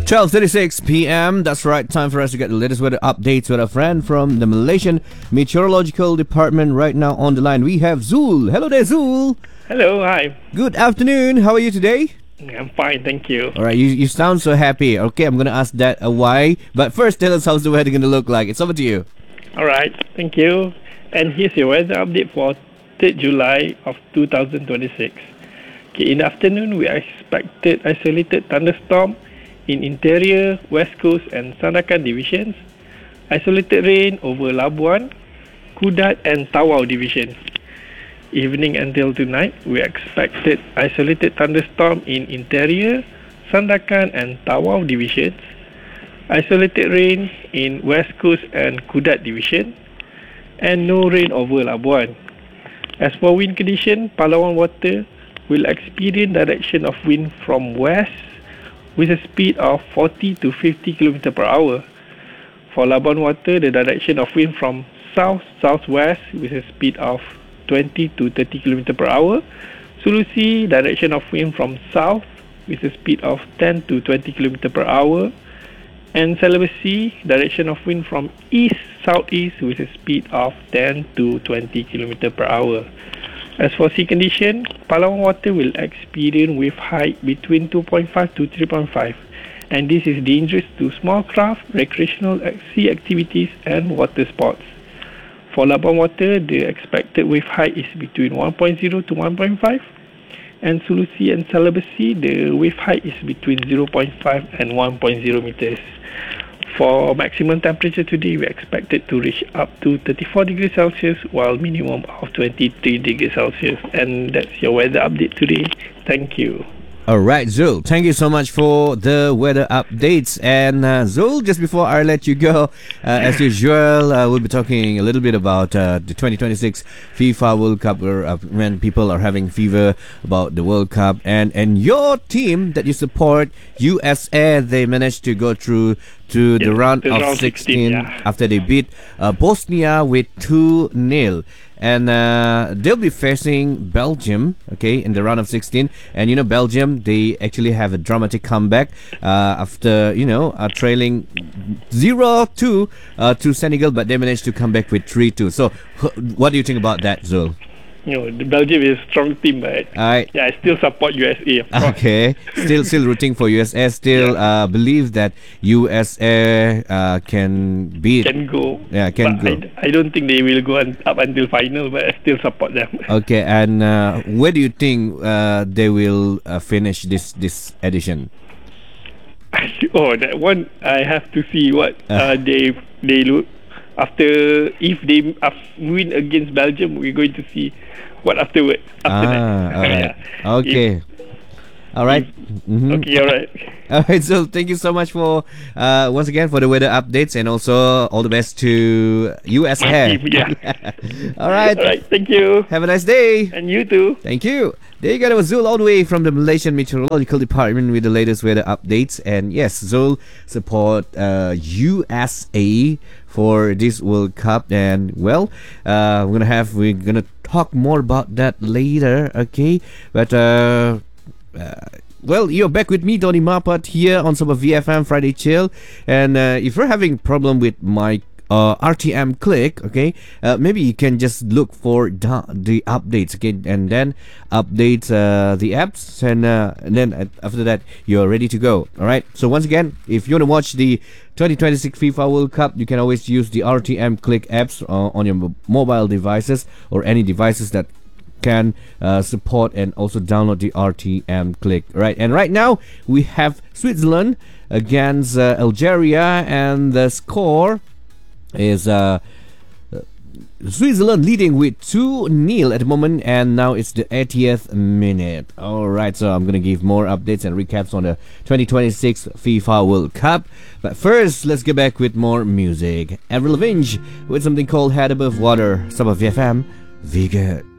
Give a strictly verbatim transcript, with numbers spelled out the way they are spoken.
twelve thirty-six p.m. That's right, time for us to get the latest weather updates with a friend from the Malaysian Meteorological Department. Right now on the line, we have Zul. Hello there, Zul. Hello, hi. Good afternoon. How are you today? I'm fine, thank you. All right, you, you sound so happy. Okay, I'm going to ask that uh, why. But first, tell us how's the weather going to look like. It's over to you. All right, thank you. And here's your weather update for third July of two thousand twenty-six. Okay, in the afternoon, we expected isolated thunderstorm in interior, west coast and Sandakan divisions. Isolated rain over Labuan, Kudat and Tawau divisions. Evening until tonight, we expected isolated thunderstorm in interior, Sandakan and Tawau divisions. Isolated rain in west coast and Kudat division. And no rain over Labuan. As for wind condition, Palawan water will experience direction of wind from west with a speed of forty to fifty kilometers per hour. For Labuan water, the direction of wind from south-southwest with a speed of twenty to thirty kilometers per hour. Sulusi, direction of wind from south with a speed of ten to twenty kilometers per hour. And Sulawesi, direction of wind from east-southeast with a speed of ten to twenty kilometers per hour. As for sea condition, Palawan water will experience wave height between two point five to three point five, and this is dangerous to small craft, recreational sea activities and water sports. For Labuan water, the expected wave height is between one point zero to one point five, and Sulusi and Sulawesi, the wave height is between zero point five and one point zero meters. For maximum temperature today, we expect it to reach up to thirty-four degrees Celsius, while minimum of twenty-three degrees Celsius. And that's your weather update today. Thank you. All right, Zul, thank you so much for the weather updates. And uh, Zul, just before I let you go, uh, as usual, uh, we'll be talking a little bit about uh, the twenty twenty-six FIFA World Cup, where uh, when people are having fever about the World Cup. And, and your team that you support, U S A, they managed to go through to the yeah, round the of round sixteen, sixteen yeah. after they beat uh, Bosnia with two nil. And uh, they'll be facing Belgium, okay, in the round of sixteen. And you know, Belgium, they actually have a dramatic comeback uh, after, you know, uh, trailing zero two uh, to Senegal, but they managed to come back with three two. So, what do you think about that, Zul? You know, the Belgium is a strong team, but Alright. yeah, I still support U S A. Of course. Okay, still still rooting for U S A. Still Yeah. uh, believe that U S A uh, can beat. Can go. Yeah, can but go. I, I don't think they will go un- up until final, but I still support them. Okay, and uh, where do you think uh, they will uh, finish this this edition? Oh, that one I have to see what uh, they they look after. If they uh, win against Belgium, we're going to see what afterward. After Ah, that. all right. Yeah. Okay. All right. Mhm. Okay, all right. All right. So thank you so much for uh, once again for the weather updates, and also all the best to U S A. Yeah. All right. All right. Thank you. Have a nice day. And you too. Thank you. There you go. That was Zul all the way from the Malaysian Meteorological Department with the latest weather updates. And yes, Zul support uh, U S A for this World Cup. And well, uh, we're gonna have we're gonna talk more about that later. Okay, but uh, uh, well, you're back with me, Donny Mapat, here on Super V F M Friday Chill. And uh, if you're having problem with my uh, R T M Click, okay, uh, maybe you can just look for the, the updates, okay, and then update uh, the apps, and, uh, and then uh, after that you're ready to go. All right. So once again, if you want to watch the twenty twenty-six FIFA World Cup, you can always use the R T M Click apps uh, on your mo- mobile devices or any devices that can uh, support and also download the R T M Click. Right. And right now we have Switzerland against uh, Algeria, and the score is uh, Switzerland leading with two nil at the moment, and now it's the eightieth minute. Alright, so I'm gonna give more updates and recaps on the twenty twenty-six FIFA World Cup. But first, let's get back with more music. Avril Lavigne with something called Head Above Water. Summer V F M, V good.